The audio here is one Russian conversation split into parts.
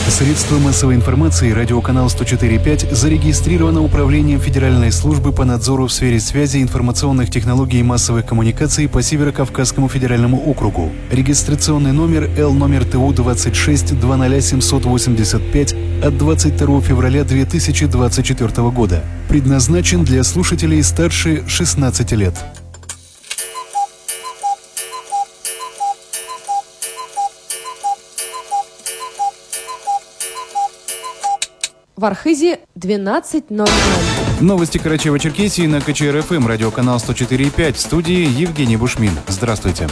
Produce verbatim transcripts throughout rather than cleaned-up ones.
Средства массовой информации радиоканал сто четыре и пять зарегистрировано Управлением Федеральной службы по надзору в сфере связи, информационных технологий и массовых коммуникаций по Северо-Кавказскому федеральному округу. Регистрационный номер Л номер Т У двадцать шесть двадцать семьсот восемьдесят пять от двадцать второго февраля две тысячи двадцать четвёртого года. Предназначен для слушателей старше шестнадцати лет. В Архизе двенадцать ноль ноль. Новости Карачаево-Черкесии на Ка Че Эр Эф Эм, радиоканал сто четыре и пять. В студии Евгений Бушмин. Здравствуйте.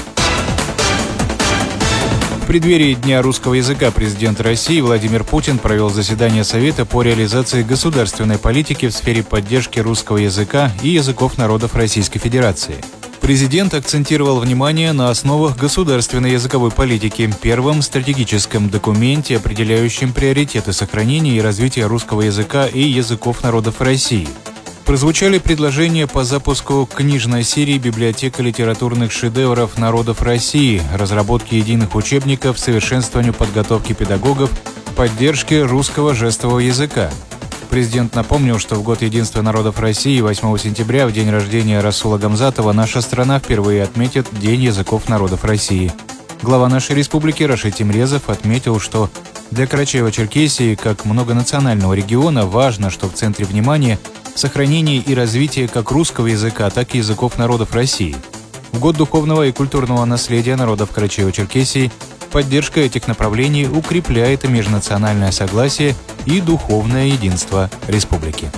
В преддверии Дня русского языка президент России Владимир Путин провел заседание Совета по реализации государственной политики в сфере поддержки русского языка и языков народов Российской Федерации. Президент акцентировал внимание на основах государственной языковой политики, первом стратегическом документе, определяющем приоритеты сохранения и развития русского языка и языков народов России. Прозвучали предложения по запуску книжной серии «Библиотека литературных шедевров народов России», разработке единых учебников, совершенствованию подготовки педагогов, поддержке русского жестового языка. Президент напомнил, что в год единства народов России, восьмого сентября, в день рождения Расула Гамзатова, наша страна впервые отметит День языков народов России. Глава нашей республики Рашид Тимрезов отметил, что для Карачаево-Черкесии, как многонационального региона, важно, что в центре внимания сохранение и развитие как русского языка, так и языков народов России. В год духовного и культурного наследия народов Карачаево-Черкесии поддержка этих направлений укрепляет межнациональное согласие и духовное единство республики.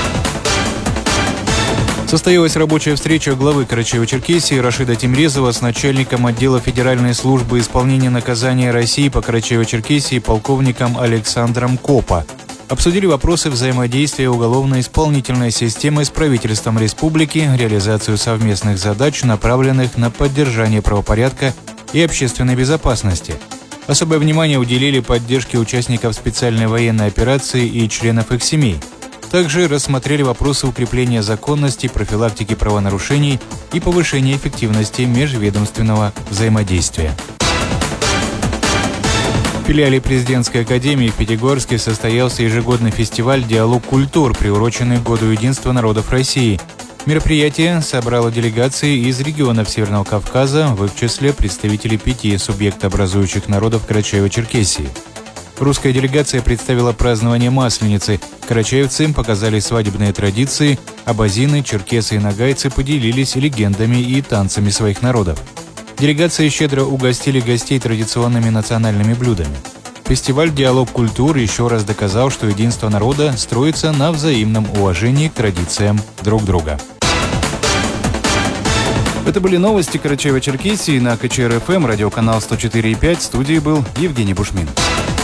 Состоялась рабочая встреча главы Карачаево-Черкесии Рашида Тимрезова с начальником отдела Федеральной службы исполнения наказания России по Карачаево-Черкесии полковником Александром Копа. Обсудили вопросы взаимодействия уголовно-исполнительной системы с правительством республики, реализацию совместных задач, направленных на поддержание правопорядка и общественной безопасности. Особое внимание уделили поддержке участников специальной военной операции и членов их семей. Также рассмотрели вопросы укрепления законности, профилактики правонарушений и повышения эффективности межведомственного взаимодействия. В филиале Президентской академии в Пятигорске состоялся ежегодный фестиваль «Диалог культур», приуроченный к Году единства народов России. Мероприятие собрало делегации из регионов Северного Кавказа, в их числе представители пяти субъектообразующих народов Карачаево-Черкесии. Русская делегация представила празднование Масленицы. Карачаевцы показали свадебные традиции, абазины, черкесы и нагайцы поделились легендами и танцами своих народов. Делегации щедро угостили гостей традиционными национальными блюдами. Фестиваль «Диалог культур» еще раз доказал, что единство народа строится на взаимном уважении к традициям друг друга. Это были новости Карачаево-Черкесии на Ка Че Эр Эф Эм, радиоканал сто четыре и пять. В студии был Евгений Бушмин.